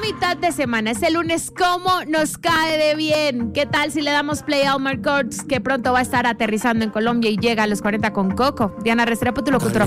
mitad de semana, es el lunes, ¿cómo nos cae de bien? ¿Qué tal si le damos play a Omar Courtz, que pronto va a estar aterrizando en Colombia y llega a los 40 con Coco? Diana Restrepo, tu locutora.